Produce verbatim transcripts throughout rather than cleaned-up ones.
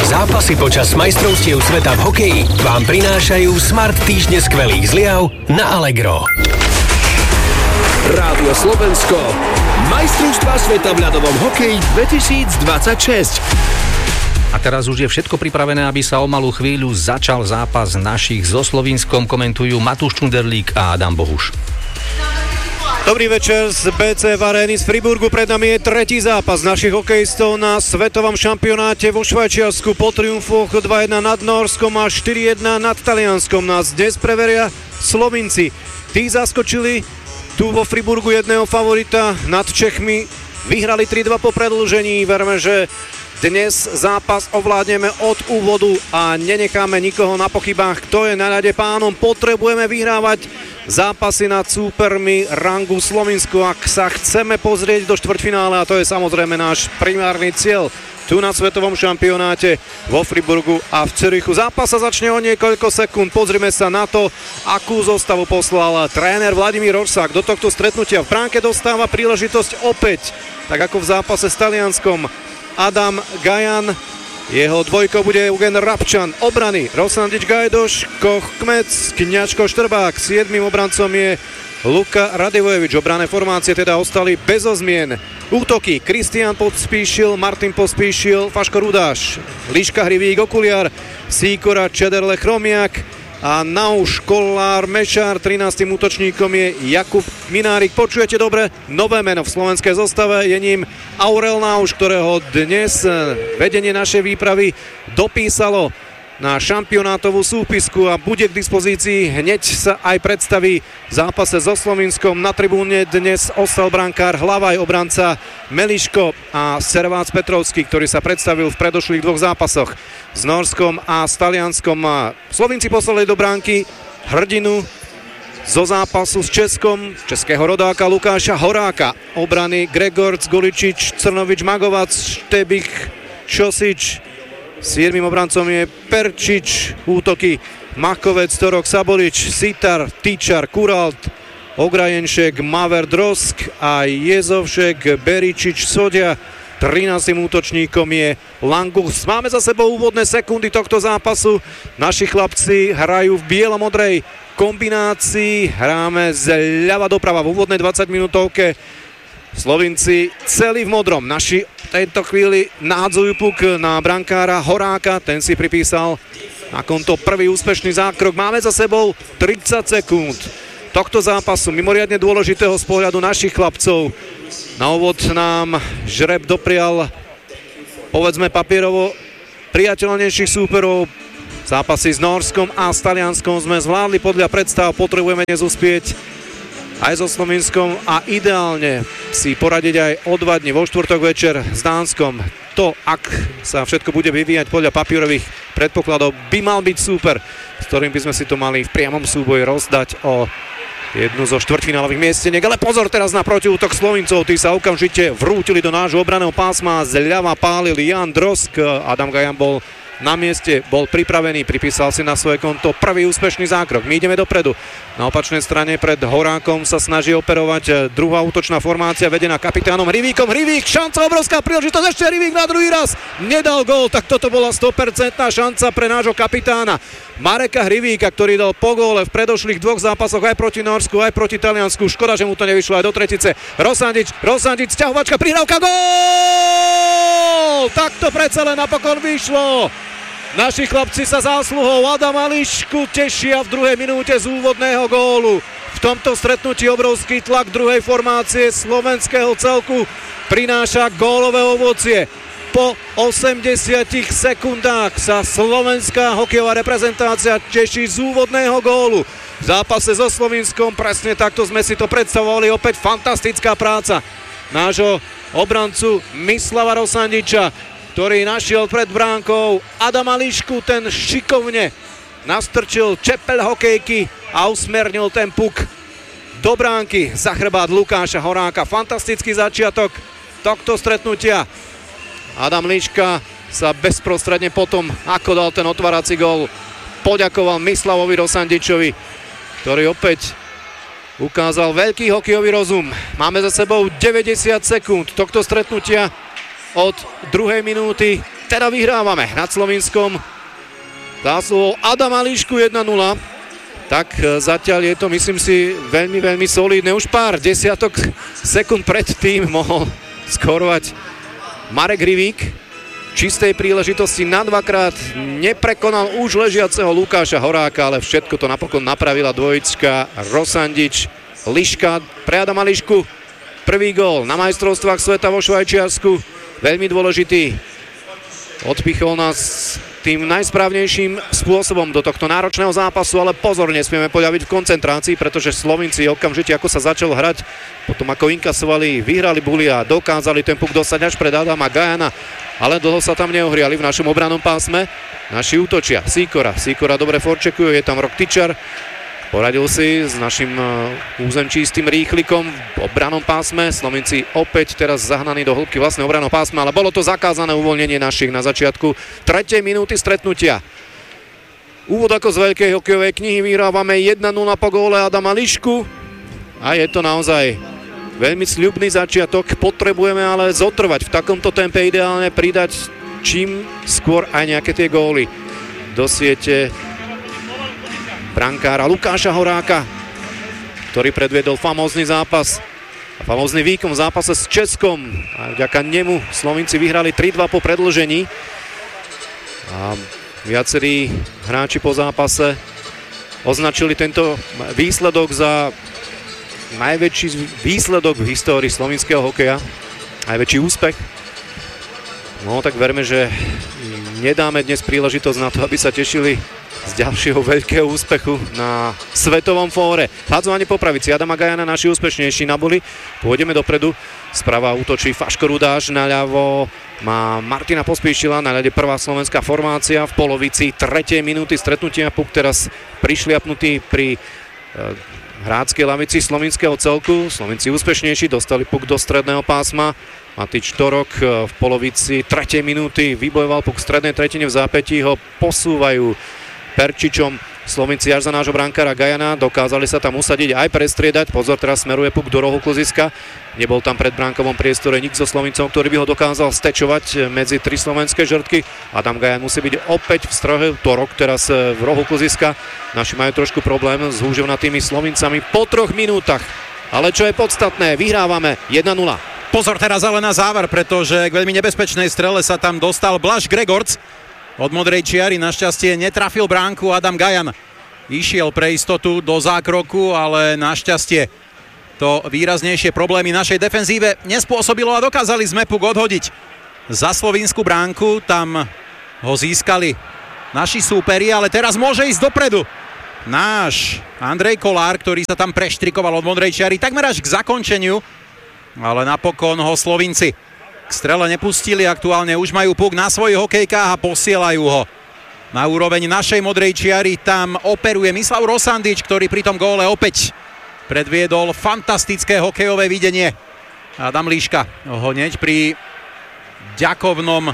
Zápasy počas majstrovstiev sveta v hokeji vám prinášajú Smart týždne skvelých zliav na Allegro. Rádio Slovensko. Majstrovstvá sveta v ľadovom hokeji dvetisícdvadsaťšesť. A teraz už je všetko pripravené, aby sa o malú chvíľu začal zápas našich so Slovinskom. Komentujú Matúš Čunderlík a Adam Bohuš. Dobrý večer z bé cé ef Arény z Friburgu. Pred nami je tretí zápas našich hokejistov na svetovom šampionáte vo Švajčiarsku. Po triumfoch dva jedna nad Nórskom a štyri jedna nad Talianskom nás dnes preveria Slovinci. Tí zaskočili tu vo Friburgu jedného favorita nad Čechmi. Vyhrali tri dva po predĺžení. Verme, že dnes zápas ovládneme od úvodu a nenecháme nikoho na pochybách. Kto je na ľade pánom? Potrebujeme vyhrávať zápasy nad súpermi rangu Slovinsku, ak sa chceme pozrieť do štvrťfinále, a to je samozrejme náš primárny cieľ tu na svetovom šampionáte vo Friburgu a v Zürichu. Zápas sa začne o niekoľko sekúnd. Pozrime sa na to, akú zostavu poslal tréner Vladimír Orsák. Do tohto stretnutia v bránke dostáva príležitosť opäť, tak ako v zápase s Talianskom, Adam Gajan. Jeho dvojkou bude Eugen Rabčan. Obrany Rosandič Gajdoš, Koch Kmec, Kňačko Štrbák. Siedmým obrancom je Luka Radivojevič. Obrané formácie teda ostali bez zmien. Útoky Kristián Pospíšil, Martin Pospíšil, Faško Rudáš, Liška Hrivík, Okuliar, Sýkora, Čederle, Chromiak a Nauš, Kollár, Mešár. trinástym útočníkom je Jakub Minárik. Počujete dobre? Nové meno v slovenskej zostave, je ním Aurel Nauš, ktorého dnes vedenie našej výpravy dopísalo na šampionátovú súpisku a bude k dispozícii. Hneď sa aj predstaví v zápase so Slovinskom. Na tribúne dnes ostal brankár, hlavaj obranca Meliško a Servác Petrovský, ktorý sa predstavil v predošlých dvoch zápasoch s Nórskom a s Talianskom. Slovinci poslali do bránky hrdinu zo zápasu s Českom, českého rodáka Lukáša Horáka. Obrany Gregorc, Goličič, Crnovič, Magovac, Štebich, Šosič. Siedmým obrancom je Perčič. Útoky Makovec, Torok, Sabolič, Sitar, Tyčar, Kuralt, Ograjenšek, Maver, Drosk a Jezovšek, Beričič, Sodia. trinástym útočníkom je Langus. Máme za sebou úvodné sekundy tohto zápasu. Naši chlapci hrajú v bielo-modrej kombinácii. Hráme zľava doprava v úvodnej dvadsaťminútovke. Slovinci celý v modrom. Naši v tejto chvíli nahadzujú puk na brankára Horáka. Ten si pripísal na konto prvý úspešný zákrok. Máme za sebou tridsať sekúnd tohto zápasu, mimoriadne dôležitého z pohľadu našich chlapcov. Na úvod nám žreb doprial, povedzme papierovo, priateľnejších súperov. Zápasy s Nórskom a s Talianskom sme zvládli podľa predstav. Potrebujeme dnes uspieť aj so Slovinskom a ideálne si poradiť aj o dva dni vo štvrtok večer s Dánskom. To, ak sa všetko bude vyvíjať podľa papierových predpokladov, by mal byť súper, s ktorým by sme si to mali v priamom súboji rozdať o jednu zo štvrťfinálových miesteniek. Ale pozor teraz na protiútok Slovincov. Tí sa okamžite vrútili do nášho obranného pásma. Zľava pálil Jan Drosk. Adam Gajan bol na mieste, bol pripravený, pripísal si na svoje konto prvý úspešný zákrok. My ideme dopredu. Na opačnej strane pred Horákom sa snaží operovať druhá útočná formácia vedená kapitánom Hrivíkom. Hrivík, šanca, obrovská príležitosť, ešte Hrivík na druhý raz. Nedal gól, tak toto bola sto percent šanca pre nášho kapitána Mareka Hrivíka, ktorý dal po góle v predošlých dvoch zápasoch aj proti Nórsku, aj proti Taliansku. Škoda, že mu to nevyšlo aj do tretice. Rosandič, Rosandič, sťahovačka, prihrávka, gól! Tak to predsa len napokon vyšlo. Naši chlapci sa zásluhou Adama Lišku tešia v druhej minúte z úvodného gólu. V tomto stretnutí obrovský tlak druhej formácie slovenského celku prináša gólové ovocie. Po osemdesiatich sekundách sa slovenská hokejová reprezentácia teší z úvodného gólu. V zápase so Slovinskom presne takto sme si to predstavovali. Opäť fantastická práca nášho obrancu Mislava Rosandiča, ktorý našiel pred bránkou Adama Lišku, ten šikovne nastrčil čepel hokejky a usmernil ten puk do bránky za chrbát Lukáša Horáka. Fantastický začiatok tohto stretnutia. Adam Liška sa bezprostredne potom, ako dal ten otvárací gól, poďakoval Mislavovi Rosandičovi, ktorý opäť ukázal veľký hokejový rozum. Máme za sebou deväťdesiat sekúnd tohto stretnutia. Od druhej minúty teda vyhrávame nad Slovinskom zásluhou Adama Lišku jeden nula. Tak zatiaľ je to, myslím si, veľmi, veľmi solidné. Už pár desiatok sekúnd predtým mohol skorovať Marek Hrivík. V čistej príležitosti na dvakrát neprekonal už ležiaceho Lukáša Horáka, ale všetko to napokon napravila dvojička Rosandič, Liška pre Adama Lišku. Prvý gól na majstrovstvách sveta vo Švajčiarsku, veľmi dôležitý. Odpichol nás tým najsprávnejším spôsobom do tohto náročného zápasu, ale pozor, nesmieme poľaviť v koncentrácii, pretože Slovinci okamžite, ako sa začal hrať, potom ako inkasovali, vyhrali buly a dokázali ten puk dostať až pred Adama Gajana, ale dlho sa tam neohriali v našom obrannom pásme. Naši útočia, Sýkora, Sýkora dobre forčekujú, je tam Rok Tyčar, poradil si s našim územčistým rýchlikom v obrannom pásme. Slovinci opäť teraz zahnaní do hĺbky vlastného obranného pásma, ale bolo to zakázané uvoľnenie našich na začiatku tretej minúty stretnutia. Úvod ako z veľkej hokejovej knihy, vyhrávame jeden nula po góle Adama Lišku a je to naozaj veľmi sľubný začiatok. Potrebujeme ale zotrvať v takomto tempe, ideálne pridať čím skôr aj nejaké tie góly do siete brankára Lukáša Horáka, ktorý predviedol famózny zápas a famózny výkon v zápase s Českom. A vďaka nemu Slovinci vyhrali tri dva po predĺžení. A viacerí hráči po zápase označili tento výsledok za najväčší výsledok v histórii slovinského hokeja. Najväčší úspech. No tak verme, že nedáme dnes príležitosť na to, aby sa tešili z ďalšieho veľkého úspechu na svetovom fóre. Hádzovanie po pravici Adama Gajana, naši úspešnejší na boli. Pôjdeme dopredu. Sprava útočí Faško Rudáš, naľavo má Martina Pospíšila, na ľade prvá slovenská formácia v polovici tretej minúty stretnutia. Puk teraz prišliapnutý pri e, hráckej lavici slovinského celku. Slovinci úspešnejší, dostali puk do stredného pásma. Matič Torok v polovici tretej minúty vybojoval puk v strednej tretine, v zápätí ho posúvajú Perčičom Slovinci až za nášho brankára Gajana, dokázali sa tam usadiť aj prestriedať. Pozor, teraz smeruje puk do rohu kluziska. Nebol tam pred bránkovom priestore nik zo Slovincov, ktorý by ho dokázal stečovať medzi tri slovenské žrtky. Adam Gajan musí byť opäť v strohe. Torok teraz v rohu kluziska. Naši majú trošku problém s húževnatými Slovincami po troch minútach. Ale čo je podstatné, vyhrávame jeden nula. Pozor teraz ale na záver, pretože k veľmi nebezpečnej strele sa tam dostal Blaž Gregorc. Od modrej čiary našťastie netrafil bránku Adam Gajan. Išiel pre istotu do zákroku, ale našťastie to výraznejšie problémy našej defenzíve nespôsobilo a dokázali sme puk odhodiť za slovínsku bránku. Tam ho získali naši súperi, ale teraz môže ísť dopredu náš Andrej Kolár, ktorý sa tam preštrikoval od modrej čiary takmer až k zakončeniu, ale napokon ho Slovinci k strele nepustili. Aktuálne už majú puk na svojich hokejkách a posielajú ho na úroveň našej modrej čiary. Tam operuje Mislav Rosandič, ktorý pri tom góle opäť predviedol fantastické hokejové videnie. Adam Líška ho hneď pri ďakovnom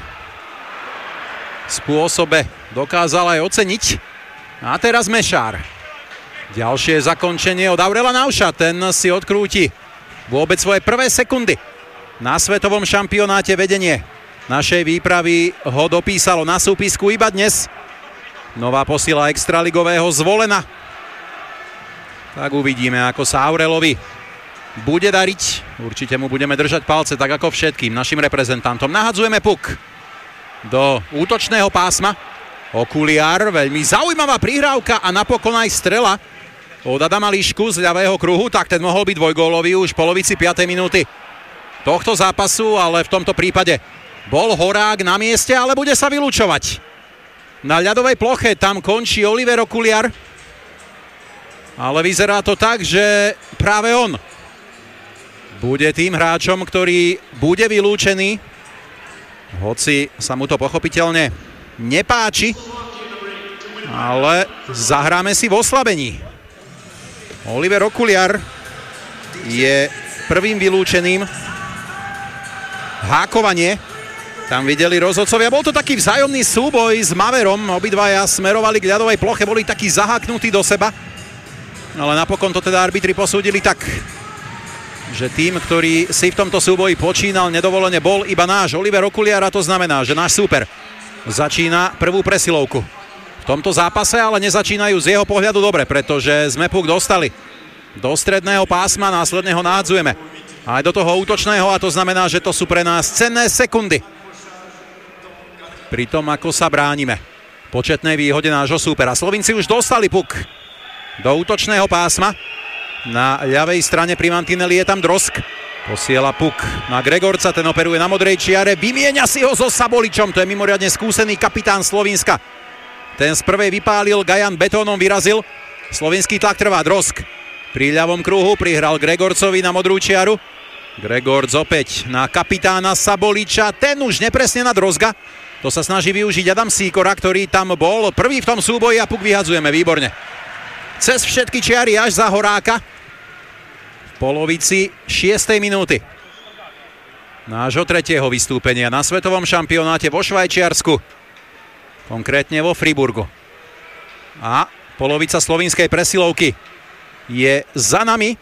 spôsobe dokázal aj oceniť. A teraz Mešár. Ďalšie zakončenie od Aurela Nauša. Ten si odkrúti vôbec svoje prvé sekundy na svetovom šampionáte. Vedenie našej výpravy ho dopísalo na súpisku iba dnes. Nová posila extraligového Zvolena. Tak uvidíme, ako sa Aurelovi bude dariť. Určite mu budeme držať palce, tak ako všetkým našim reprezentantom. Nahadzujeme puk do útočného pásma. Okuliar, veľmi zaujímavá prihrávka a napokon aj strela od Adama Lišku z ľavého kruhu. Tak ten mohol byť dvojgólový už v polovici piatej minúty tohto zápasu, ale v tomto prípade bol Horák na mieste, ale bude sa vylúčovať. Na ľadovej ploche tam končí Oliver Okuliar, ale vyzerá to tak, že práve on bude tým hráčom, ktorý bude vylúčený, hoci sa mu to pochopiteľne nepáči, ale zahráme si v oslabení. Oliver Okuliar je prvým vylúčeným. Hákovanie tam videli rozhodcovia. Bol to taký vzájomný súboj s Maverom. Obidvaja smerovali k ľadovej ploche, boli takí zaháknutí do seba. Ale napokon to teda arbitri posúdili tak, že tým, ktorý si v tomto súboji počínal nedovolene, bol iba náš Oliver Okuliar, a to znamená, že náš súper začína prvú presilovku v tomto zápase, ale nezačínajú z jeho pohľadu dobre, pretože sme puk dostali do stredného pásma, následne ho nádzujeme aj do toho útočného a to znamená, že to sú pre nás cenné sekundy. Pri tom, ako sa bránime početnej výhode nášho súpera. Slovinci už dostali puk do útočného pásma. Na ľavej strane pri mantineli je tam Drozg. Posiela puk na Gregorca, ten operuje na modrej čiare, vymieňa si ho so Saboličom, to je mimoriadne skúsený kapitán Slovinska. Ten z prvej vypálil, Gajan betónom vyrazil, slovinský tlak trvá, Drozg pri ľavom kruhu prihral Gregorcovi na modrú čiaru. Gregorc opäť na kapitána Saboliča, ten už nepresne na Drozga, to sa snaží využiť Adam Sýkora, ktorý tam bol prvý v tom súboji a puk vyhadzujeme, výborne. Cez všetky čiary až za Horáka. V polovici šiestej minúty nášho tretieho vystúpenia na svetovom šampionáte vo Švajčiarsku, konkrétne vo Friburgu. A polovica slovinskej presilovky je za nami.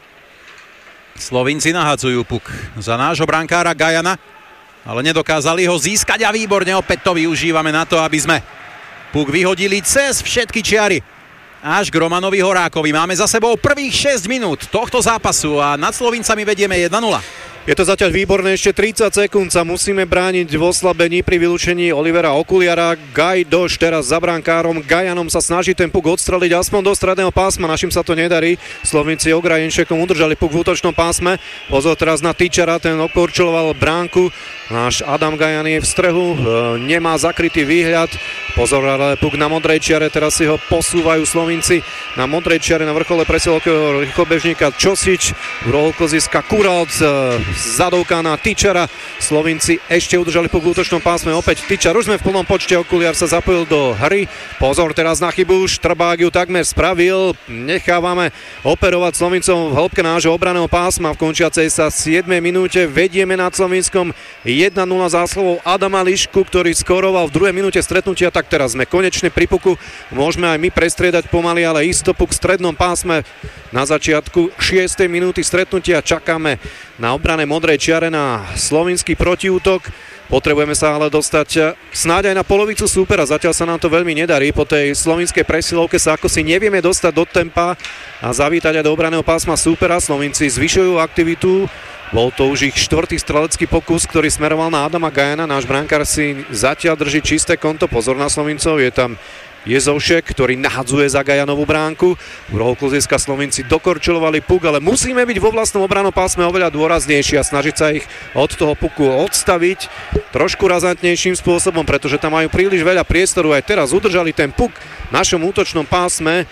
Slovinci nahadzujú puk za nášho brankára Gajana, ale nedokázali ho získať a výborne opäť to využívame na to, aby sme puk vyhodili cez všetky čiary až k Romanovi Horákovi. Máme za sebou prvých šesť minút tohto zápasu a nad Slovincami vedieme jeden nula. Je to zatiaľ výborné, ešte tridsať sekúnd sa musíme brániť v oslabení pri vylúčení Olivera Okuliara. Gajdoš teraz za brankárom Gajanom sa snaží ten puk odstreliť aspoň do stredného pásma, našim sa to nedarí. Slovinci Ograjenšekom udržali puk v útočnom pásme. Pozor teraz na Tyčara, ten obkorčuloval bránku. Náš Adam Gajan je v strehu, nemá zakrytý výhľad. Pozor, ale puk na modrej čiare, teraz si ho posúvajú Slovinci na modrej čiare na vrchole presilovkového rýchlobežníka Čosič. V rohu kloziska Kuralt, zadovka na Tyčara. Slovinci ešte udržali puk v útočnom pásme, opäť Tyčar, už sme v plnom počte, Okuliar sa zapojil do hry. Pozor teraz na chybu, Štrbák ju takmer spravil, nechávame operovať Slovincom v hĺbke nášho obranného pásma. V končiacej sa siedmej minúte vedieme nad Slovinskom jeden nula zásluhou Adama Lišku, ktorý skoroval v druhej minúte stretnutia. Tak teraz sme konečne pri puku, môžeme aj my prestriedať pomaly, ale isto puk v strednom pásme na začiatku šiestej minúty stretnutia. Čakáme na obrane modrej čiare na slovinský protiútok. Potrebujeme sa ale dostať snáď aj na polovicu súpera, zatiaľ sa nám to veľmi nedarí. Po tej slovinskej presilovke sa ako si nevieme dostať do tempa a zavítať aj do obraného pásma súpera. Slovinci zvyšujú aktivitu. Bol to už ich štvrtý strelecký pokus, ktorý smeroval na Adama Gajana. Náš brankár si zatiaľ drží čisté konto. Pozor na Slovincov, je tam Jezoušek, ktorý nahadzuje za Gajanovú bránku. V rohu kluziska Slovinci dokorčulovali puk, ale musíme byť vo vlastnom obranom pásme oveľa dôraznejší a snažiť sa ich od toho puku odstaviť trošku razantnejším spôsobom, pretože tam majú príliš veľa priestoru. Aj teraz udržali ten puk v našom útočnom pásme.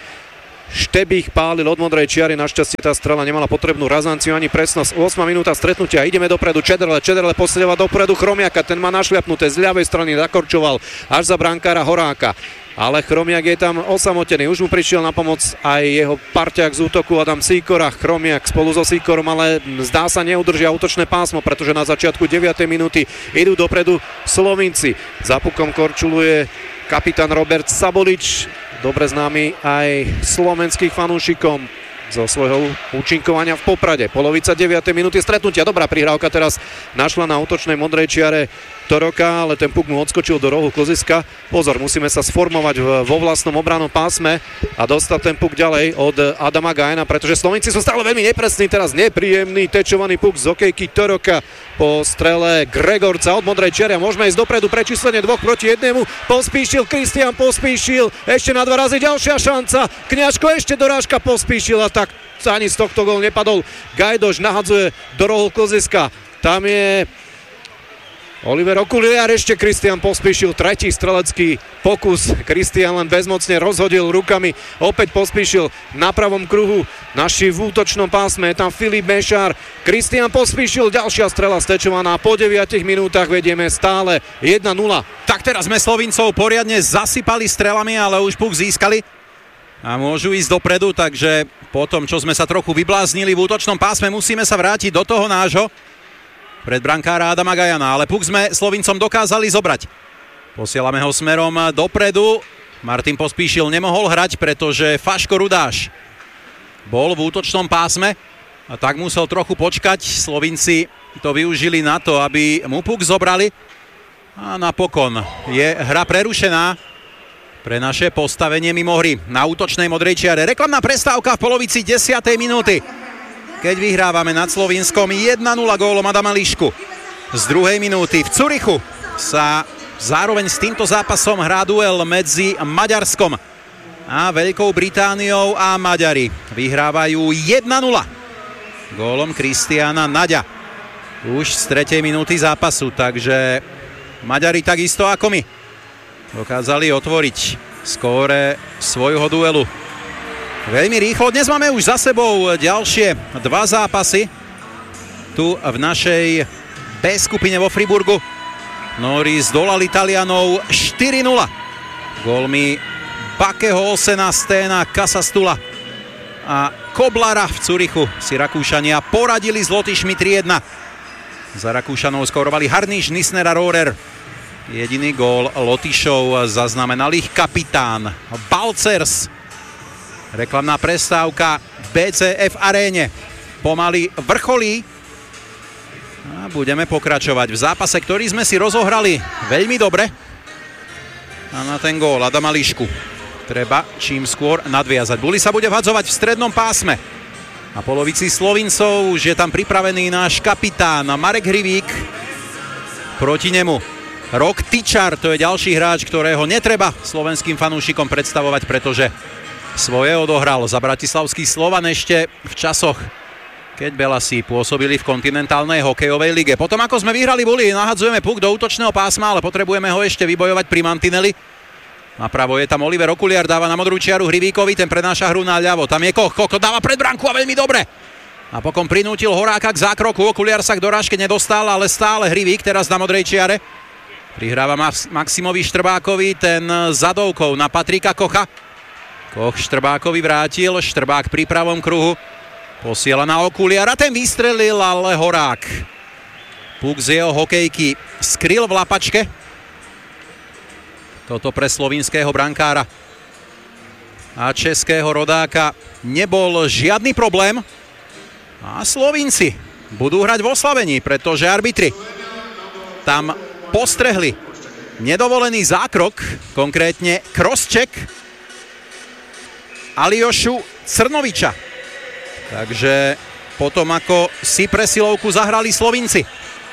Štebík pálil od modrej čiary, našťastie tá strela nemala potrebnú razanciu ani presnosť. ôsma minúta stretnutia, ideme dopredu, Čederle, Čederle posielava dopredu Chromiaka, ten má našliapnuté z ľavej strany, zakorčoval až za brankára Horáka. Ale Chromiak je tam osamotený, už mu prišiel na pomoc aj jeho parťák z útoku Adam Sýkora. Chromiak spolu so Sýkorom, ale zdá sa neudržia útočné pásmo, pretože na začiatku deviatej minúty idú dopredu Slovinci. Za pukom korčuluje kapitán Robert Sabolič, dobre známy aj slovenských fanúšikom zo svojho účinkovania v Poprade. Polovica deviatej minúty stretnutia. Dobrá prihrávka teraz našla na útočnej modrej čiare Toroka, ale ten puk mu odskočil do rohu kloziska. Pozor, musíme sa sformovať vo vlastnom obrannom pásme a dostať ten puk ďalej od Adama Gajana, pretože Slovenci sú stále veľmi nepresní. Teraz nepríjemný tečovaný puk z okejky Toroka po strele Gregorca od modrej čiare. Môžeme ísť dopredu, prečíslenie dvoch proti jednému. Pospíšil, Kristián Pospíšil, ešte na dva razy ďalšia šanca. Kňažko ešte dorážka Pospíšil a tak ani z tohto gól nepadol. Gajdoš nahadzuje do rohu kloziska. Tam je Oliver Okuliar, ešte Kristián Pospíšil, tretí strelecký pokus. Kristián len bezmocne rozhodil rukami, opäť Pospíšil na pravom kruhu, naši v útočnom pásme, je tam Filip Mešár, Kristián Pospíšil, ďalšia strela stečovaná, po deviatich minútach vedieme stále jeden nula. Tak teraz sme Slovincov poriadne zasypali strelami, ale už puk získali a môžu ísť dopredu, takže po tom, čo sme sa trochu vybláznili v útočnom pásme, musíme sa vrátiť do toho nášho pred brankára Adama Gajana, ale puk sme Slovincom dokázali zobrať. Posielame ho smerom dopredu. Martin Pospíšil nemohol hrať, pretože Faško Rudáš bol v útočnom pásme a tak musel trochu počkať. Slovinci to využili na to, aby mu puk zobrali A napokon je hra prerušená pre naše postavenie mimo hry na útočnej modrej čiare. Reklamná prestávka v polovici desiatej minúty, keď vyhrávame nad Slovinskom jeden nula gólom Adama Lišku. Z druhej minúty v Curychu sa zároveň s týmto zápasom hrá duel medzi Maďarskom a Veľkou Britániou a Maďari vyhrávajú jeden nula gólom Kristiána Naďa už z tretej minúty zápasu, takže Maďari takisto ako my dokázali otvoriť skóre svojho duelu veľmi rýchlo. Dnes máme už za sebou ďalšie dva zápasy tu v našej B skupine vo Friburgu. Nóri zdolali Talianov štyri nula gólmi Bakeho, Osena, Sténa, Kasastula a Koblara. V Curychu si Rakúšania poradili s Lotyšmi tri jedna. Za Rakúšanov skórovali Harniš, Nisner a Rohrer. Jediný gól Lotyšov zaznamenal ich kapitán Balcers. Reklamná prestávka v bé cé ef aréne pomaly vrcholí a budeme pokračovať v zápase, ktorý sme si rozohrali veľmi dobre. A na ten gól Adama Lišku treba čím skôr nadviazať. Buli sa bude vhadzovať v strednom pásme. Na polovici Slovincov už je tam pripravený náš kapitán Marek Hrivík. Proti nemu Rok Tyčar, to je ďalší hráč, ktorého netreba slovenským fanúšikom predstavovať, pretože svoje odohral za bratislavský Slovan ešte v časoch, keď Belasi pôsobili v kontinentálnej hokejovej lige. Potom ako sme vyhrali Buli, nahadzujeme puk do útočného pásma, ale potrebujeme ho ešte vybojovať pri mantineli. Napravo je tam Oliver Okuliar, dáva na modrú čiaru Hrivíkovi, ten prenáša hru na ľavo. Tam je Koch, Koch to dáva pred branku a veľmi dobre. Napokon prinútil Horáka k zákroku, Okuliar sa k dorážke nedostal, ale stále Hrivík teraz na modrej čiare. Prihráva Maximovi Štrbákovi, ten zadovkou na Patrika Kocha. Koch Štrbákovi vrátil, Štrbák pri pravom kruhu. Posiela na Okuliara, ten vystrelil, ale Horák puk z jeho hokejky skryl v lapačke. Toto pre slovinského brankára a českého rodáka nebol žiadny problém. A Slovinci budú hrať v oslavení, pretože arbitri tam postrehli nedovolený zákrok, konkrétne crosscheck Aliošu Crnoviča. Takže potom ako si presilovku zahrali Slovinci,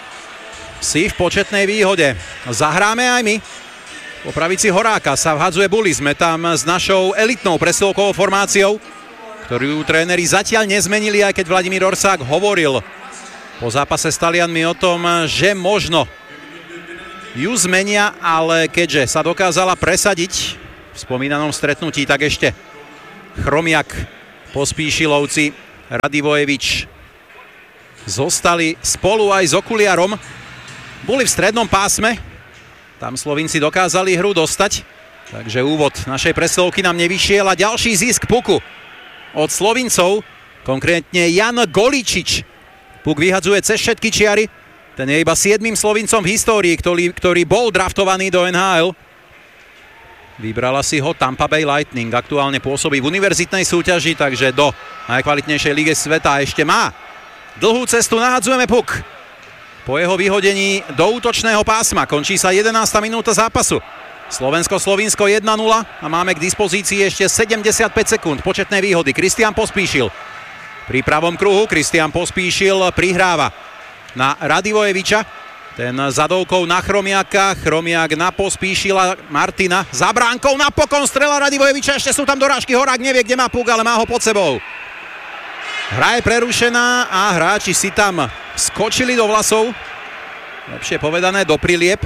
si v početnej výhode. Zahráme aj my. Po pravici Horáka sa vhadzuje Buli. Sme tam s našou elitnou presilovkovou formáciou, ktorú tréneri zatiaľ nezmenili, aj keď Vladimír Orsák hovoril po zápase s Talianmi o tom, že možno ju zmenia, ale keďže sa dokázala presadiť v spomínanom stretnutí, tak ešte Chromiak, Pospíšilovci, Radivojevič zostali spolu aj s Okuliarom. Boli v strednom pásme, tam Slovinci dokázali hru dostať, takže úvod našej presilovky nám nevyšiel a ďalší zisk puku od Slovincov, konkrétne Jan Goličič. Puk vyhadzuje cez všetky čiary, ten je iba siedmym Slovincom v histórii, ktorý, ktorý bol draftovaný do en há el. Vybrala si ho Tampa Bay Lightning, aktuálne pôsobí v univerzitnej súťaži, takže do najkvalitnejšej lige sveta ešte má dlhú cestu. Nahadzujeme puk po jeho vyhodení do útočného pásma. Končí sa jedenásta minúta zápasu. Slovensko-Slovinsko jeden nula a máme k dispozícii ešte sedemdesiatpäť sekúnd početnej výhody. Kristián Pospíšil pri pravom kruhu. Kristián Pospíšil prihráva na Radivojeviča. Ten zadovkou na Chromiaka. Chromiak na Pospíšila Martina. Za bránkou napokon strela Radivojeviča. Ešte sú tam dorážky. Horák nevie, kde má puk, ale má ho pod sebou. Hra je prerušená a hráči si tam skočili do vlasov. Lepšie povedané do prilieb.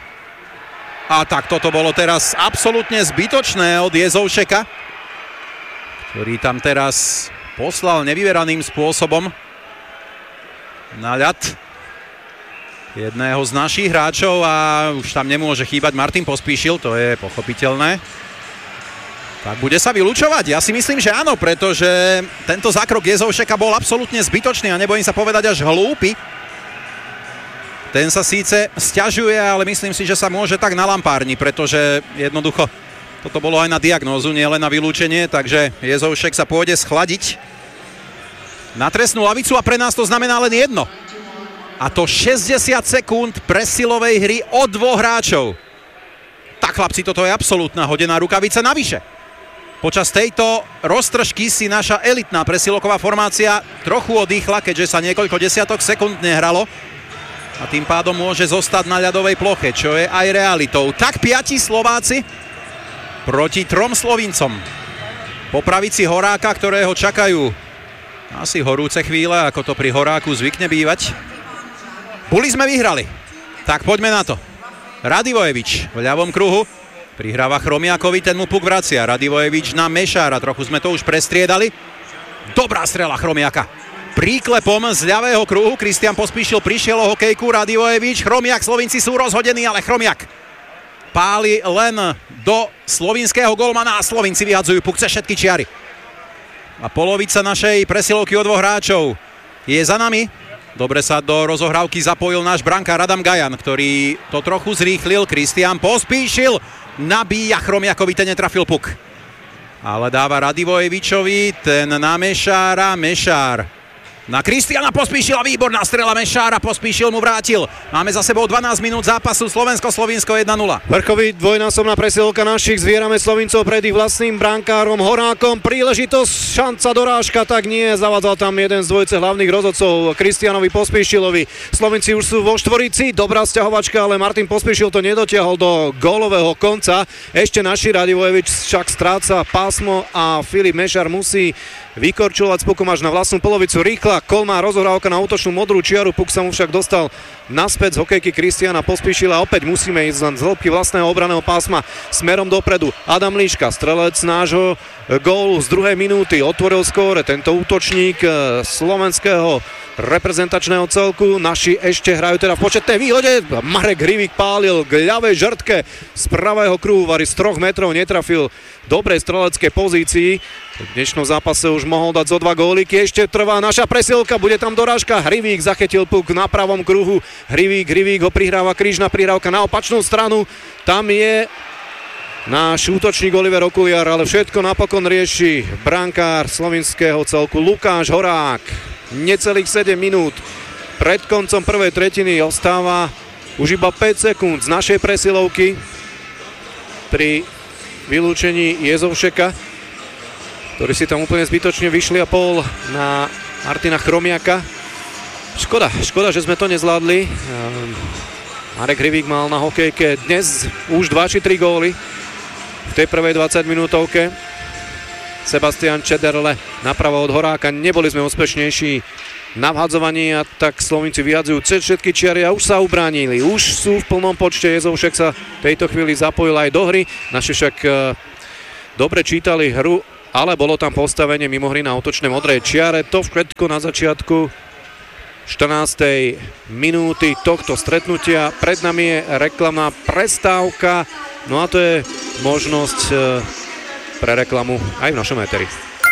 A tak toto bolo teraz absolútne zbytočné od Jezoušeka, ktorý tam teraz poslal nevyveraným spôsobom na ľad jedného z našich hráčov a už tam nemôže chýbať Martin Pospíšil, to je pochopiteľné. Tak bude sa vylučovať? Ja si myslím, že áno, pretože tento zákrok Jezoušeka bol absolútne zbytočný a nebojím sa povedať až hlúpy. Ten sa síce sťažuje, ale myslím si, že sa môže tak nalampárni, pretože jednoducho toto bolo aj na diagnózu, nie len na vylúčenie, takže Jezoušek sa pôjde schladiť na trestnú lavicu a pre nás to znamená len jedno. A to šesťdesiat sekúnd presilovej hry od dvoch hráčov. Tak chlapci, toto je absolútna hodená rukavica navyše. Počas tejto roztržky si naša elitná presilovková formácia trochu odýchla, keďže sa niekoľko desiatok sekúnd nehralo. A tým pádom môže zostať na ľadovej ploche, čo je aj realitou. Tak piati Slováci proti trom Slovincom. Po pravici Horáka, ktorého čakajú asi horúce chvíle, ako to pri Horáku zvykne bývať. Buli sme vyhrali. Tak poďme na to. Radivojevič v ľavom kruhu. Prihráva Chromiakovi, ten mu puk vracia. Radivojevič na Mešára, trochu sme to už prestriedali. Dobrá strela Chromiaka. Príklepom z ľavého kruhu Kristian Pospíšil prišiel o hokejku. Radivojevič, Chromiak, Slovinci sú rozhodení, ale Chromiak páli len do slovinského golmana a Slovinci vyhadzujú puk cez všetky čiary. A polovica našej presilovky o dvoch hráčov je za nami. Dobre sa do rozohrávky zapojil náš brankár Adam Gajan, ktorý to trochu zrýchlil. Kristian Pospíšil nabíja Chromiakovi, ten netrafil puk. Ale dáva Radivojevičovi, ten na Mešára, Mešár na Kristiana Pospíšila, výborná strela Mešára, Pospíšil mu vrátil. Máme za sebou dvanásť minút zápasu, Slovensko-Slovinsko jeden nula. Vrchový dvojnásobná presilovka našich, zvierame Slovincov pred ich vlastným brankárom Horákom. Príležitosť, šanca, dorážka, tak nie, zavádzal tam jeden z dvojice hlavných rozhodcov Kristianovi Pospíšilovi. Slovinci už sú vo štvorici, dobrá sťahovačka, ale Martin Pospíšil to nedotiahol do gólového konca. Ešte naši Radivojevič však stráca pásmo a Filip Mešár musí vykorčulovať s pukom až na vlastnú polovicu. Rýchla kolmá rozohrávka na útočnú modrú čiaru, puk sa mu však dostal naspäť z hokejky Kristiana Pospíšila. Opäť musíme ísť z hĺbky vlastného obranného pásma smerom dopredu. Adam Líška, strelec nášho gólu z druhej minúty, otvoril skóre tento útočník slovenského reprezentačného celku. Naši ešte hrajú teda v početnej výhode. Marek Hrivík pálil k ľavej žrtke z pravého kruhu, vari z troch metrov netrafil dobrej streleckej pozícii. V dnešnom zápase už mohol dať zo dva góliky. Ešte trvá naša presielka, bude tam dorážka. Hrivík zachytil puk na pravom kruhu. Hrivík, Hrivík ho prihráva, krížna prihrávka na opačnú stranu. Tam je náš útočník Oliver Okuliar, ale všetko napokon rieši brankár slovinského celku Lukáš Horák. Necelých sedem minút pred koncom prvej tretiny ostáva už iba päť sekúnd z našej presilovky pri vylúčení Jezovšeka, ktorý si tam úplne zbytočne vyšliapol na Martina Chromiaka. Škoda, škoda, že sme to nezvládli. Marek Hrivík mal na hokejke dnes už dva či tri góly v tej prvej dvadsaťminútovke. Sebastian Čederle napravo od Horáka, neboli sme úspešnejší na vhadzovaní a tak Slovinci vyhadzujú cez všetky čiary a už sa ubránili. Už sú v plnom počte, Jezovšek sa v tejto chvíli zapojil aj do hry. Naši však e, dobre čítali hru, ale bolo tam postavenie mimo hry na útočnej modrej čiare. To všetko na začiatku štrnástej minúty tohto stretnutia. Pred nami je reklamná prestávka, no a to je možnosť e, pre reklamu aj v našom éteri.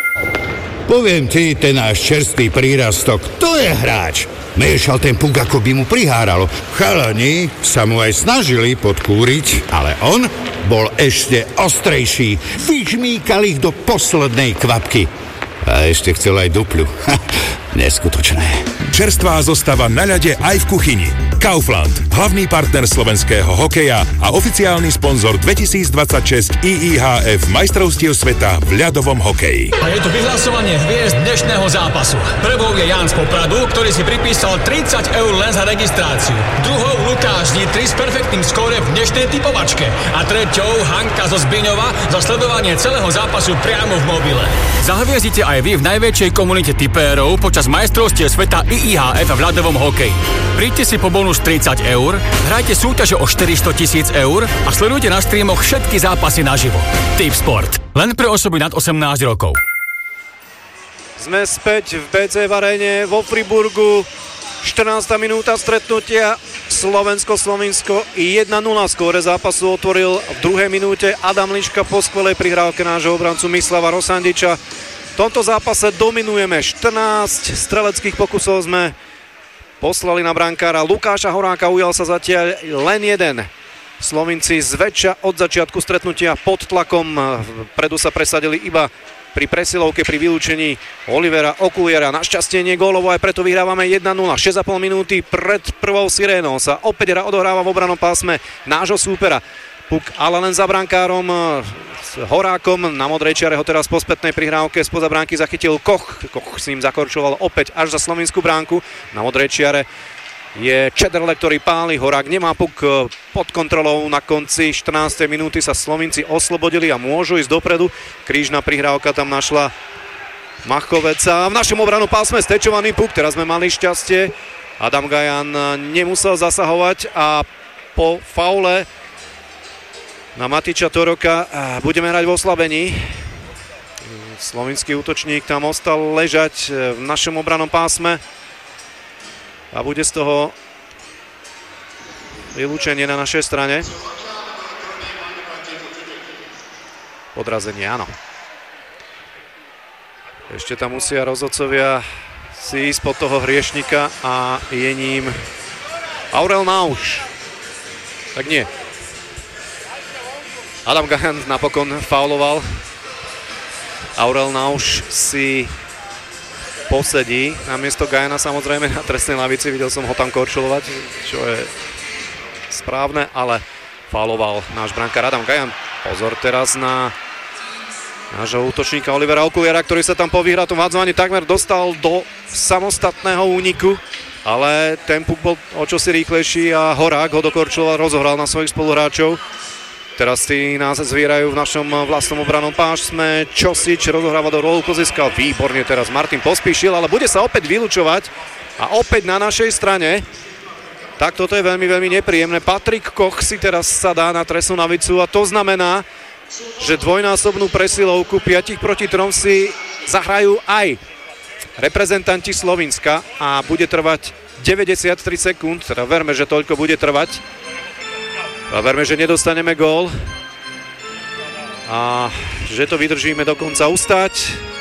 Poviem ti, ten náš čerstvý prírastok, to je hráč. Miešal ten puk, ako by mu priháralo. Chalani sa mu aj snažili podkúriť, ale on bol ešte ostrejší. Vyžmýkal ich do poslednej kvapky. A ešte chcel aj dupľu. Neskutočné. Čerstvá zostava na ľade aj v kuchyni. Kaufland, hlavný partner slovenského hokeja a oficiálny sponzor dvetisícdvadsaťšesť í í há ef majstrovstiev sveta v ľadovom hokeji. A je to vyhlasovanie hviezd dnešného zápasu. Prvou je Ján z Popradu, ktorý si pripísal tridsať eur len za registráciu. Druhou Lukáš Nitry s perfektným skóre v dnešnej typovačke. A treťou Hanka zo Zbiňova za sledovanie celého zápasu priamo v mobile. Zahviezdite aj vy v najväčšej komunite tipérov počas majstrovstiev sveta í í há ef v ľadovom hokeji. Príďte si po bonus tridsať eur, hrajte súťaže o štyristo tisíc eur a sledujte na streamoch všetky zápasy naživo. Tipsport. Len pre osoby nad osemnásť rokov. Sme späť v bé cé v aréne vo Friburgu. štrnásta minúta stretnutia. Slovensko-Slovinsko jeden nula. Skóre zápasu otvoril v druhej minúte Adam Liška po skvelej prihrávke nášho obrancu Mislava Rosandiča. V tomto zápase dominujeme. štrnásť streleckých pokusov sme poslali na brankára Lukáša Horáka, ujal sa zatiaľ len jeden. Slovinci zväčša od začiatku stretnutia pod tlakom, vpredu sa presadili iba pri presilovke, pri vylúčení Olivera Okuliera. Našťastie nie gólovo, aj preto vyhrávame jeden nula. šesť a pol minúty pred prvou sirénou sa opäť odohráva v obranom pásme nášho súpera. Puk ale len za brankárom s Horákom. Na modrej čiare ho teraz po spätnej prihrávke spoza bránky zachytil Koch. Koch s ním zakorčoval opäť až za slovenskú bránku. Na modrej čiare je Čederle, ktorý páli. Horák nemá puk pod kontrolou. Na konci štrnástej minúty sa Slovinci oslobodili a môžu ísť dopredu. Krížna prihrávka tam našla Machoveca. V našom obranom pásme stečovaný puk. Teraz sme mali šťastie. Adam Gajan nemusel zasahovať a po faule na Matiča Toroka budeme hrať v oslabení. Slovinský útočník tam ostal ležať v našom obranom pásme. A bude z toho vylúčenie na našej strane. Podrazenie, áno. Ešte tam musia rozhodcovia si ísť pod toho hriešnika a je ním Aurel Nauš. Tak nie. Adam Gajan napokon fauloval. Aurel Nauš si posedí namiesto Gajana samozrejme na trestnej lavici. Videl som ho tam korčulovať, čo je správne, ale fauloval náš brankár Adam Gajan. Pozor teraz na nášho útočníka Olivera Okuliera, ktorý sa tam po vyhratom hadzovaní takmer dostal do samostatného úniku, ale ten puk bol o čosi rýchlejší a Horák ho dokorčuloval, rozohral na svojich spoluhráčov. Teraz tí nás zvierajú v našom vlastnom obranom pásme. Čosič rozohráva do rolu Koziska. Výborne teraz Martin Pospíšil, ale bude sa opäť vylúčovať a opäť na našej strane. Tak toto je veľmi, veľmi nepríjemné. Patrik Koch si teraz sadá na trestnú lavicu a to znamená, že dvojnásobnú presilovku päť proti tri si zahrajú aj reprezentanti Slovinska a bude trvať deväťdesiattri sekúnd, teda verme, že toľko bude trvať. A verme, že nedostaneme gól a že to vydržíme do konca ustať.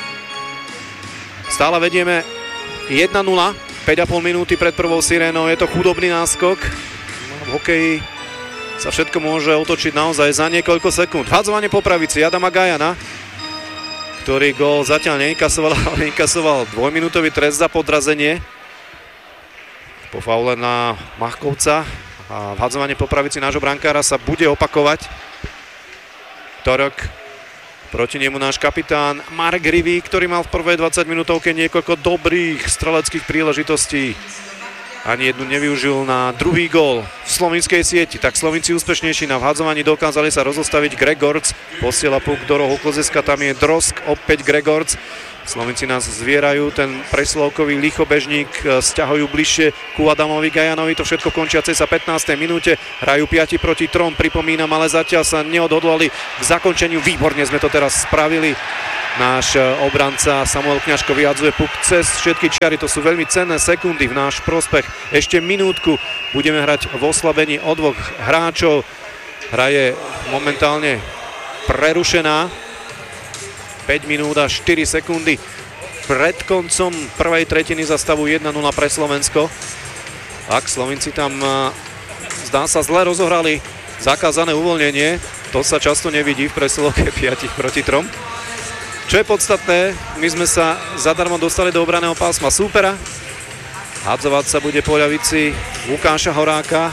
Stále vedieme jeden nula, päť a pol minúty pred prvou sirénou. Je to chudobný náskok. V hokeji sa všetko môže otočiť naozaj za niekoľko sekúnd. Hadzovanie po pravici Adama Gajana, ktorý gól zatiaľ neinkasoval, ale inkasoval dvojminútový trest za podrazenie. Po faule na Machkovca. A vhadzovanie po pravici nášho brankára sa bude opakovať. Torok, proti nemu náš kapitán Marek Rivý, ktorý mal v prvej dvadsaťminútovke niekoľko dobrých streleckých príležitostí. Ani jednu nevyužil na druhý gól v slovinskej sieti. Tak Slovinci úspešnejší na vhadzovaní dokázali sa rozostaviť. Gregorc posiela puk do rohu Kozeska, tam je Drosk, opäť Gregorc. Slovinci nás zvierajú, ten preslovkový lichobežník sťahujú bližšie ku Adamovi Gajanovi, to všetko končiace sa pätnástej minúte, hrajú päť proti tri, pripomínam, ale zatiaľ sa neodhodlali k zakončeniu. Výborne sme to teraz spravili. Náš obranca Samuel Kňažko vyhadzuje puk cez všetky čiary, to sú veľmi cenné sekundy v náš prospech. Ešte minútku budeme hrať v oslabení o dvoch hráčov. Hra je momentálne prerušená. päť minút a štyri sekundy pred koncom prvej tretiny za stavu jeden nula pre Slovensko. Ak Slovenci tam zdá sa zle rozohrali zakázané uvoľnenie, to sa často nevidí v presilovke päť proti tri. Čo je podstatné, my sme sa zadarmo dostali do obraného pásma súpera. Hadzovať sa bude po ľavici Lukáša Horáka.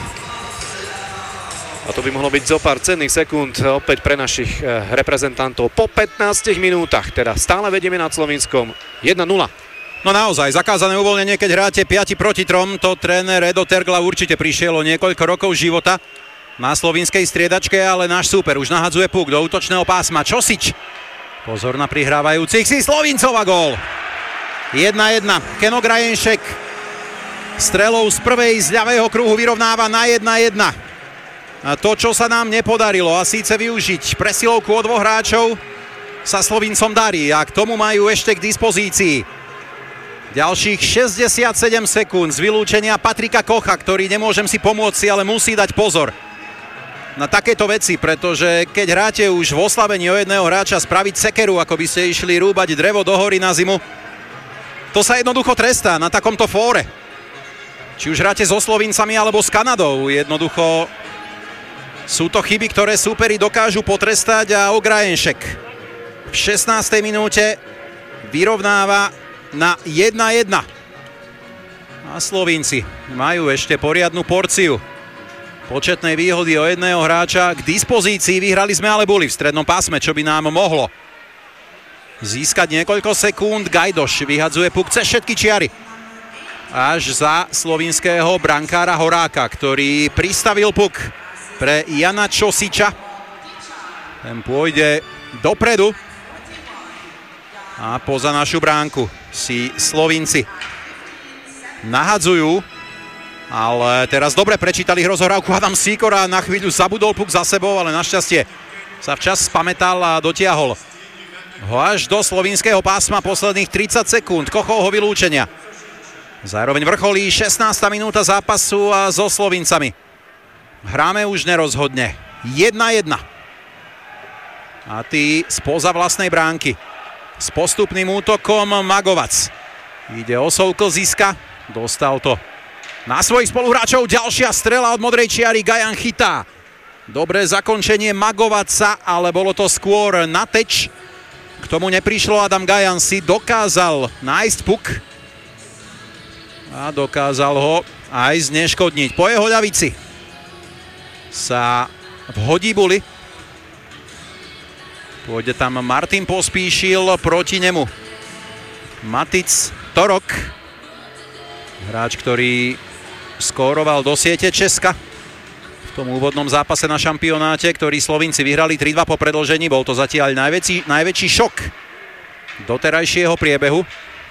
A to by mohlo byť zo pár cenných sekúnd opäť pre našich reprezentantov. Po pätnástich minútach, teda stále vedieme nad Slovinskom jeden nula. No naozaj, zakázané uvoľnenie, keď hráte päť proti tri, to tréner Edo Tergla určite prišiel o niekoľko rokov života na slovinskej striedačke, ale náš súper už nahadzuje puk do útočného pásma. Čosič. Pozor na prihrávajúcich si Slovincov a gól. jedna jedna. Keno Grajenšek strelou z prvej z ľavého kruhu vyrovnáva na jeden jeden. A to, čo sa nám nepodarilo, a síce využiť presilovku od dvoch hráčov, sa Slovincom darí a k tomu majú ešte k dispozícii ďalších šesťdesiatsedem sekúnd z vylúčenia Patrika Kocha, ktorý nemôžem si pomôcť si, ale musí dať pozor na takéto veci, pretože keď hráte už v oslabení o jedného hráča spraviť sekeru, ako by ste išli rúbať drevo do hory na zimu, to sa jednoducho trestá na takomto fóre. Či už hráte so Slovincami alebo s Kanadou, jednoducho sú to chyby, ktoré súperi dokážu potrestať a Ograjenšek v v šestnástej minúte vyrovnáva na jedna jedna. A Slovinci majú ešte poriadnu porciu početnej výhody o jedného hráča k dispozícii. Vyhrali sme, ale boli v strednom pásme, čo by nám mohlo získať niekoľko sekúnd. Gajdoš vyhadzuje puk cez všetky čiary až za slovinského brankára Horáka, ktorý pristavil puk pre Jana Čosiča. Ten pôjde dopredu a poza našu bránku si Slovinci nahadzujú, ale teraz dobre prečítali rozohrávku. Adam Sýkora na chvíľu zabudol puk za sebou, ale našťastie sa včas spamätal a dotiahol ho až do slovinského pásma posledných tridsať sekúnd Kochovho vylúčenia. Zároveň vrcholí šestnásta minúta zápasu a so Slovincami hráme už nerozhodne jedna jedna. A tí spoza vlastnej bránky s postupným útokom Magovac. Ide o Souklziska. Dostal to na svojich spoluhráčov. Ďalšia strela od modrej čiary. Gajan chytá. Dobré zakončenie Magovaca, ale bolo to skôr na teč. K tomu neprišlo. Adam Gajan si dokázal nájsť puk a dokázal ho aj zneškodniť. Po jeho ľavici sa vhodí Buli. Pôjde tam Martin Pospíšil, proti nemu Matic Torok, hráč, ktorý skóroval do siete Česka v tom úvodnom zápase na šampionáte, ktorý Slovinci vyhrali tri dva po predĺžení. Bol to zatiaľ najväčší, najväčší šok doterajšieho priebehu.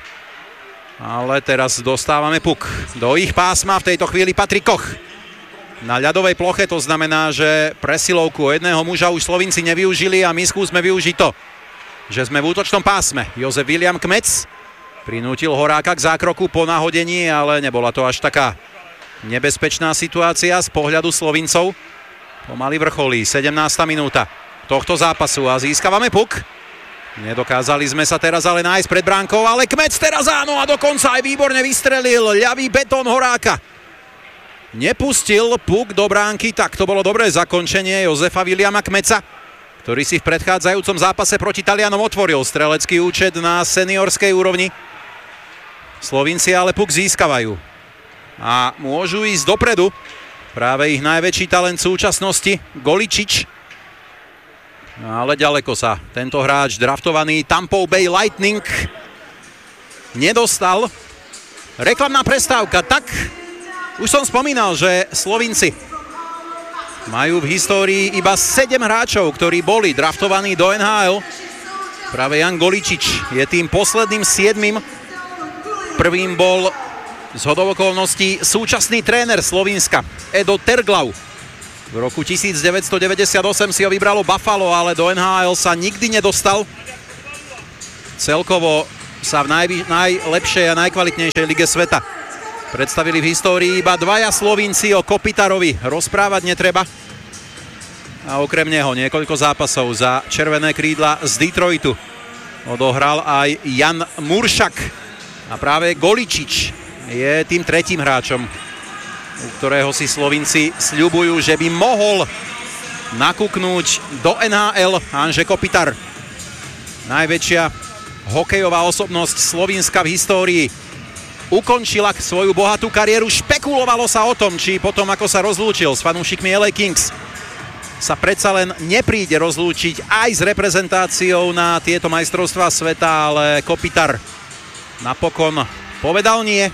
Ale teraz dostávame puk do ich pásma. V tejto chvíli patrí Koch na ľadovej ploche. To znamená, že presilovku o jedného muža už Slovinci nevyužili a my skúsme využiť to, že sme v útočnom pásme. Jozef William Kmec prinútil Horáka k zákroku po nahodení, ale nebola to až taká nebezpečná situácia z pohľadu Slovincov. Pomaly vrcholí sedemnásta minúta tohto zápasu a získavame puk. Nedokázali sme sa teraz ale nájsť pred bránkou, ale Kmec teraz áno a dokonca aj výborne vystrelil ľavý betón Horáka. Nepustil puk do bránky, tak to bolo dobré zakončenie Jozefa Williama Kmeca, ktorý si v predchádzajúcom zápase proti Talianom otvoril strelecký účet na seniorskej úrovni. Slovinci ale puk získavajú a môžu ísť dopredu. Práve ich najväčší talent súčasnosti, Goličič. Ale ďaleko sa tento hráč, draftovaný Tampa Bay Lightning, nedostal. Reklamná prestávka. Tak, už som spomínal, že Slovinci majú v histórii iba sedem hráčov, ktorí boli draftovaní do en há el. Práve Jan Goličič je tým posledným siedmym. Prvým bol zhodou okolností súčasný tréner Slovinska Edo Terglav. V roku devätnásťstodeväťdesiatosem si ho vybralo Buffalo, ale do en há el sa nikdy nedostal. Celkovo sa v najvy, najlepšej a najkvalitnejšej lige sveta predstavili v histórii iba dvaja Slovinci. O Kopitarovi rozprávať netreba. A okrem neho niekoľko zápasov za červené krídla z Detroitu odohral aj Jan Muršak. A práve Goličič je tým tretím hráčom, u ktorého si Slovinci sľubujú, že by mohol nakúknúť do en há el. Hanže Kopitar, najväčšia hokejová osobnosť Slovinska v histórii, ukončila svoju bohatú kariéru. Špekulovalo sa o tom, či potom, ako sa rozlúčil s fanúšikmi el ej Kings, sa predsa len nepríde rozlúčiť aj s reprezentáciou na tieto majstrovstvá sveta, ale Kopitar napokon povedal nie.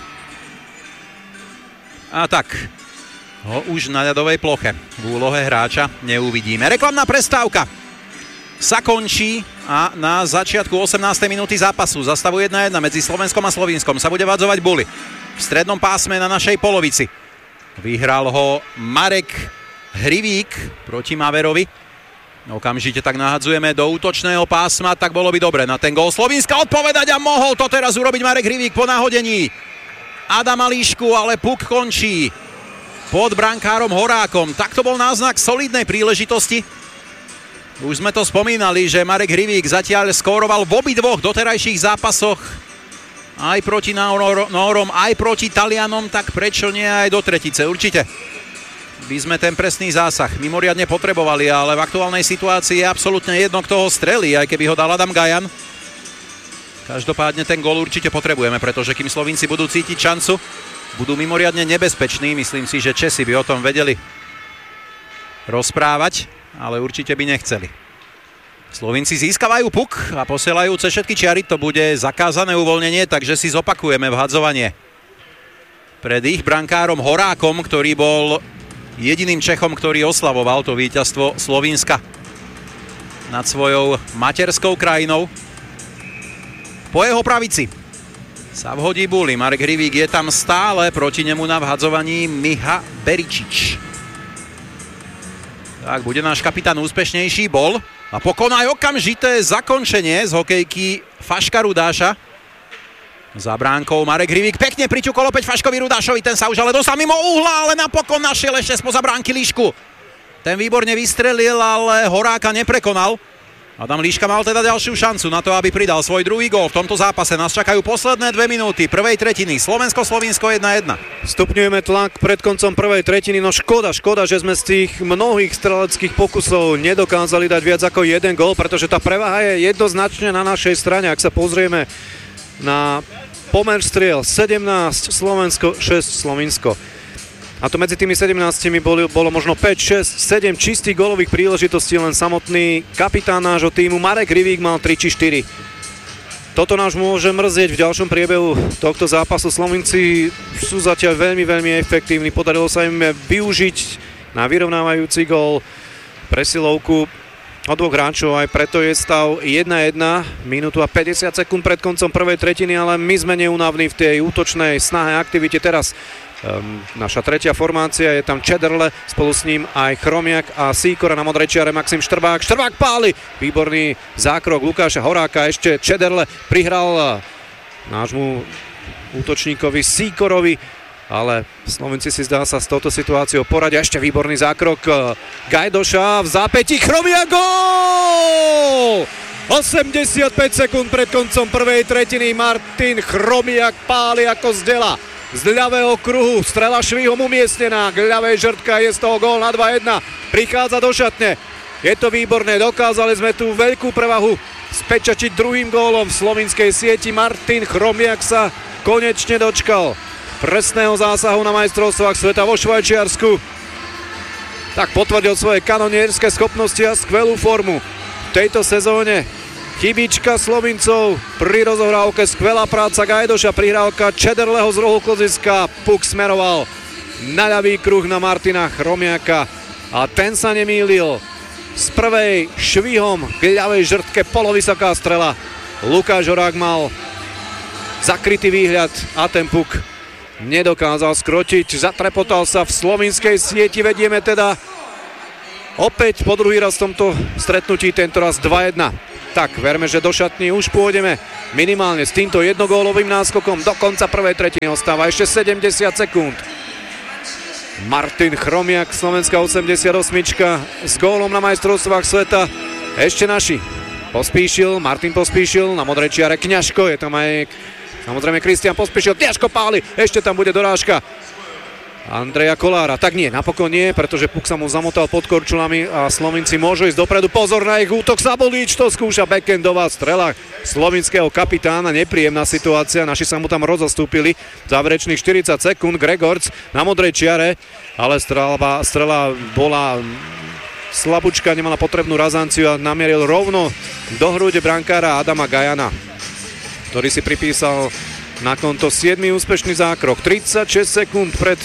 A tak ho už na ľadovej ploche v úlohe hráča neuvidíme. Reklamná prestávka sa končí a na začiatku osemnástej minúty zápasu za stavu jedna jedna medzi Slovenskom a Slovinskom sa bude vadzovať Buli v strednom pásme na našej polovici. Vyhral ho Marek Hrivík proti Maverovi. Okamžite tak nahadzujeme do útočného pásma, tak bolo by dobre na ten gól Slovinska odpovedať a mohol to teraz urobiť Marek Hrivík po nahodení Adama Líšku, ale puk končí pod brankárom Horákom. Tak to bol náznak solidnej príležitosti. Už sme to spomínali, že Marek Hrivík zatiaľ skóroval v obidvoch doterajších zápasoch, aj proti Nórom, aj proti Talianom, tak prečo nie aj do tretice, určite. by sme ten presný zásah mimoriadne potrebovali, ale v aktuálnej situácii je absolútne jedno, kto ho strelí, aj keby ho dal Adam Gajan. Každopádne ten gól určite potrebujeme, pretože kým Slovinci budú cítiť šancu, budú mimoriadne nebezpeční. Myslím si, že Česi by o tom vedeli rozprávať, ale určite by nechceli. Slovinci získavajú puk a posielajú cez všetky čiary. To bude zakázané uvoľnenie, takže si zopakujeme vhadzovanie pred ich brankárom Horákom, ktorý bol jediným Čechom, ktorý oslavoval to víťazstvo Slovinska nad svojou materskou krajinou. Po jeho pravici sa vhodí Buli. Marek Hrivík je tam stále, proti nemu na vhadzovaní Miha Beričič. Tak, bude náš kapitán úspešnejší, bol. A pokon aj okamžité zakončenie z hokejky Faška Rudáša. Za bránkou Marek Hrivík pekne priťukol opäť Faškovi Rudášovi, ten sa už ale dostal mimo uhla, ale napokon našiel ešte spoza bránky Líšku. Ten výborne vystrelil, ale Horáka neprekonal. Adam Líška mal teda ďalšiu šancu na to, aby pridal svoj druhý gól. V tomto zápase nás čakajú posledné dve minúty prvej tretiny. Slovensko-Slovinsko jedna jedna. Stupňujeme tlak pred koncom prvej tretiny, no škoda, škoda, že sme z tých mnohých streleckých pokusov nedokázali dať viac ako jeden gól, pretože tá prevaha je jednoznačne na našej strane. Ak sa pozrieme na pomer striel, sedemnásť Slovensko, šesť Slovinsko. A to medzi tými sedemnástimi bolo, bolo možno päť, šesť, sedem čistých gólových príležitostí, len samotný kapitán nášho týmu Marek Hrivík mal tri či štyri. Toto nás môže mrzieť v ďalšom priebehu tohto zápasu. Slovinci sú zatiaľ veľmi, veľmi efektívni. Podarilo sa im využiť na vyrovnávajúci gól presilovku od dvoch hráčov, aj preto je stav jedna jedna, minútu a päťdesiat sekúnd pred koncom prvej tretiny, ale my sme neúnavní v tej útočnej snahe aktivite teraz. Um, naša tretia formácia, je tam Čederle, spolu s ním aj Chromiak a Sýkora, na modrej čiare Maxim Štrbák. Štrbák páli, výborný zákrok Lukáša Horáka, ešte Čederle prihral nášmu útočníkovi Sýkorovi, ale Slovenci si zdá sa s touto situáciou poradia. Ešte výborný zákrok Gajdoša v zápätí, Chromiak, gól! osemdesiatpäť sekúnd pred koncom prvej tretiny, Martin Chromiak páli ako z dela. Z ľavého kruhu, strela švihom umiestnená, k ľavej žrtka, je z toho gól na dva jedna, prichádza do šatne, je to výborné, dokázali sme tú veľkú prevahu spečačiť druhým gólom v slovinskej sieti. Martin Chromiak sa konečne dočkal presného zásahu na majstrovstvách sveta vo Švajčiarsku, tak potvrdil svoje kanonierské schopnosti a skvelú formu v tejto sezóne. Chybička Slovincov pri rozohrávke, skvelá práca Gajdoša, prihrávka Čederleho z rohu kloziska, puk smeroval na ľavý kruh na Martina Chromiaka a ten sa nemýlil. Z prvej švihom k ľavej žrtke polovysoká strela. Lukáš Horák mal zakrytý výhľad a ten puk nedokázal skrotiť. Zatrepotal sa v slovinskej sieti, vedieme teda opäť po druhý raz v tomto stretnutí, tento raz dva jedna. Tak, verme, že do šatní už pôjdeme minimálne s týmto jednogólovým náskokom. Do konca prvej tretiny ostáva ešte sedemdesiat sekúnd. Martin Chromiak, slovenská osemdesiatosmička s gólom na majstrovstvách sveta. Ešte naši. Pospíšil, Martin Pospíšil, na modrej čiare Kňažko, je tam aj samozrejme Kristian Pospíšil, Kňažko páli, ešte tam bude dorážka Andreja Kolára. Tak nie, napokon nie, pretože puk sa mu zamotal pod korčulami a Slovinci môžu ísť dopredu. Pozor na ich útok, Sabolič to skúša, backendová strela slovinského kapitána, nepríjemná situácia, naši sa mu tam rozostúpili. Záverečných štyridsať sekúnd, Gregorc na modrej čiare, ale strela, strela bola slabúčka, nemala potrebnú razanciu a namieril rovno do hrude brankára Adama Gajana, ktorý si pripísal na konto siedmy úspešný zákrok. tridsaťšesť sekúnd pred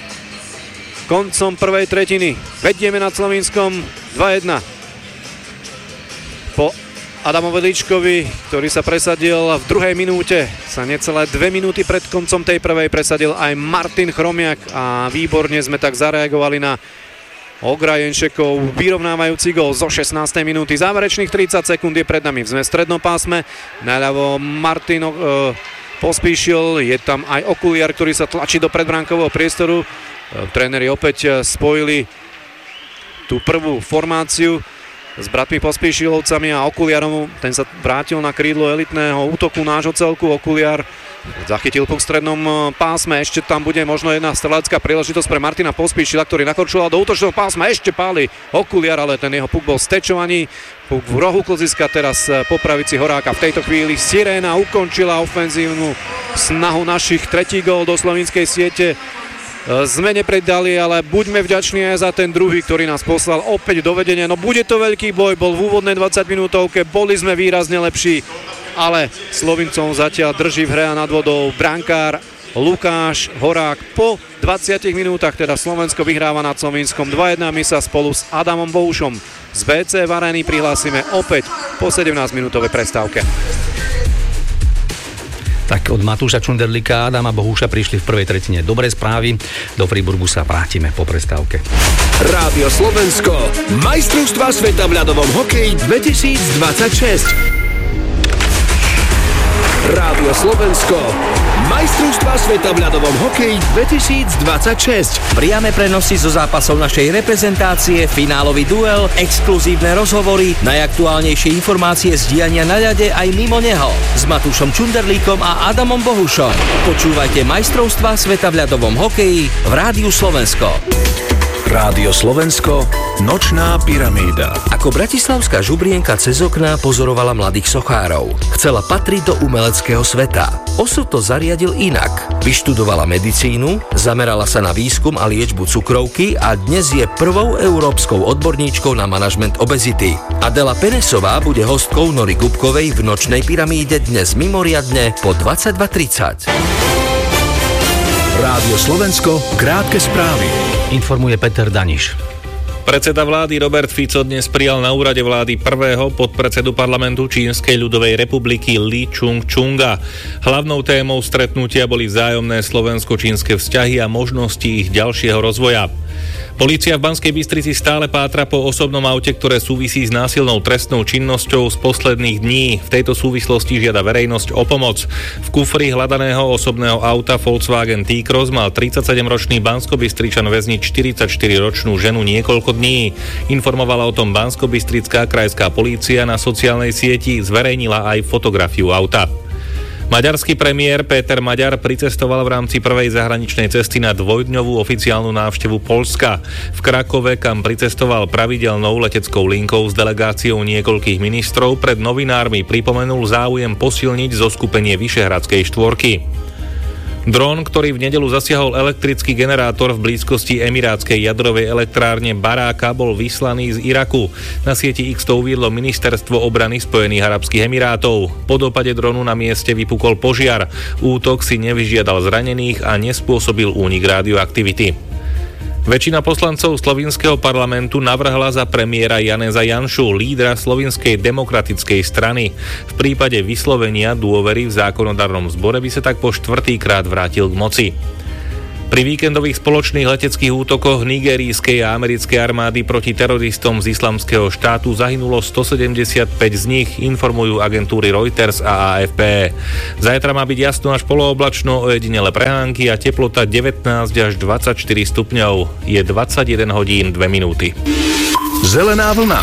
koncom prvej tretiny. Vedieme nad Slovinskom dva jedna. Po Adamovi Líčkovi, ktorý sa presadil v druhej minúte, sa necelé dve minúty pred koncom tej prvej presadil aj Martin Chromiak a výborne sme tak zareagovali na Ogra Jenšekov vyrovnávajúci gól zo šestnástej minúty. Záverečných tridsať sekúnd je pred nami. Sme v strednom pásme. Naľavo Martin uh, Pospíšil, je tam aj Okuliar, ktorý sa tlačí do predbránkového priestoru. Tréneri opäť spojili tú prvú formáciu s bratmi Pospíšilovcami a Okuliarom. Ten sa vrátil na krídlo elitného útoku nášho celku. Okuliar Zachytil puk v strednom pásme, ešte tam bude možno jedna strelecká príležitosť pre Martina Pospíšila, ktorý nakorčoval do útočného pásma, ešte páli okuliar, ale ten jeho puk bol stečovaný. Puk v rohu kloziska, teraz po pravici Horáka. V tejto chvíli Siréna ukončila ofenzívnu snahu našich, tretí gól do slovinskej siete. Sme nepredali, ale buďme vďační aj za ten druhý, ktorý nás poslal opäť do vedenia. No bude to veľký boj, bol v úvodnej dvadsaťminútovke, boli sme výrazne lepší, ale Slovincom zatiaľ drží v hre a nad vodou brankár Lukáš Horák. Po dvadsiatich minútach teda Slovensko vyhráva nad Slovinskom dva jedna. My sa spolu s Adamom Bohušom z bé cé Vareny prihlásime opäť po sedemnásťminútovej prestávke. Tak od Matúša Čunderlíka a Adama Bohuša prišli v prvej tretine dobré správy. Do Friburgu sa vrátime po prestávke. Rádio Slovensko, majstrovstvá sveta v ľadovom hokeji dvetisícdvadsaťšesť. Rádio Slovensko, majstrovstvá sveta v ľadovom hokeji dvetisícdvadsaťšesť. Priame prenosy zo zápasov našej reprezentácie, finálový duel, exkluzívne rozhovory, najaktuálnejšie informácie z diania na ľade aj mimo neho. S Matúšom Čunderlíkom a Adamom Bohušom. Počúvajte majstrovstvá sveta v ľadovom hokeji v Rádiu Slovensko. Rádio Slovensko, nočná pyramída. Ako bratislavská žubrienka cez okná pozorovala mladých sochárov. Chcela patriť do umeleckého sveta. Osud to zariadil inak. Vyštudovala medicínu, zamerala sa na výskum a liečbu cukrovky a dnes je prvou európskou odborníčkou na manažment obezity. Adela Penesová bude hostkou Nory Gubkovej v nočnej pyramíde dnes mimoriadne po dvadsaťdva tridsať. Rádio Slovensko, krátke správy. Informuje Peter Daniš. Predseda vlády Robert Fico dnes prijal na úrade vlády prvého podpredsedu parlamentu Čínskej ľudovej republiky Li Chun-chunga. Hlavnou témou stretnutia boli vzájomné slovensko-čínske vzťahy a možnosti ich ďalšieho rozvoja. Polícia v Banskej Bystrici stále pátra po osobnom aute, ktoré súvisí s násilnou trestnou činnosťou z posledných dní. V tejto súvislosti žiada verejnosť o pomoc. V kufri hľadaného osobného auta Volkswagen T-Cross mal tridsaťsedemročný Banskobystričan väzniť štyridsaťštyriročnú ženu niekoľko dní. Informovala o tom Banskobystrická krajská polícia, na sociálnej sieti zverejnila aj fotografiu auta. Maďarský premiér Péter Maďar pricestoval v rámci prvej zahraničnej cesty na dvojdňovú oficiálnu návštevu Poľska. V Krakove, kam pricestoval pravidelnou leteckou linkou s delegáciou niekoľkých ministrov, pred novinármi pripomenul záujem posilniť zoskupenie Vyšehradskej štvorky. Dron, ktorý v nedeľu zasiahol elektrický generátor v blízkosti emirátskej jadrovej elektrárne Baráka, bol vyslaný z Iraku. Na sieti X to uviedlo ministerstvo obrany Spojených arabských emirátov. Po dopade dronu na mieste vypukol požiar. Útok si nevyžiadal zranených a nespôsobil únik radioaktivity. Väčšina poslancov slovinského parlamentu navrhla za premiéra Janeza Janšu, lídra Slovinskej demokratickej strany. V prípade vyslovenia dôvery v zákonodárnom zbore by sa tak po štvrtýkrát vrátil k moci. Pri víkendových spoločných leteckých útokoch nigérijskej a americkej armády proti teroristom z Islamského štátu zahynulo stosedemdesiatpäť z nich, informujú agentúry Reuters a á ef pé. Zajtra má byť jasno až polooblačno, ojedinele prehánky a teplota devätnásť až dvadsaťštyri stupňov. Je dvadsaťjeden hodín dve minúty. Zelená vlna.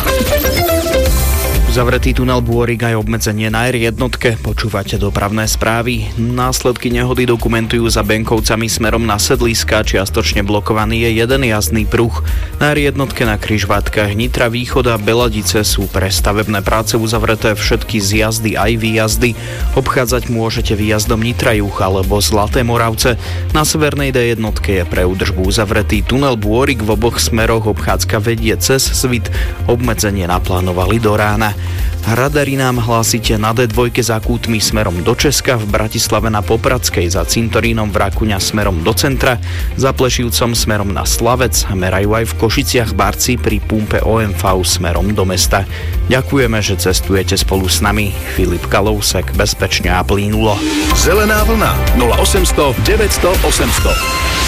Zavretý tunel Bôrik aj obmedzenie na er jednotke. Počúvate dopravné správy. Následky nehody dokumentujú za Benkovcami smerom na Sedliska. Čiastočne blokovaný je jeden jazdný pruh. Na er jednotke na križovatkách Nitra Východ a Beladice sú pre stavebné práce uzavreté všetky zjazdy aj výjazdy. Obchádzať môžete výjazdom Nitra Juh alebo Zlaté Moravce. Na severnej dé jednotke je pre údržbu uzavretý tunel Bôrik, v oboch smeroch obchádzka vedie cez Svit. Obmedzenie naplánovali do rána. Radary nám hlásite na dé dva za Kútmi smerom do Česka, v Bratislave na Popradskej, za Cintorínom v Rakuňa smerom do centra, za Plešivcom smerom na Slavec, merajú aj v Košiciach Barci pri pumpe ó em vé smerom do mesta. Ďakujeme, že cestujete spolu s nami. Filip Kalousek, bezpečne a plynulo. Zelená vlna nula osemsto deväťsto osemsto.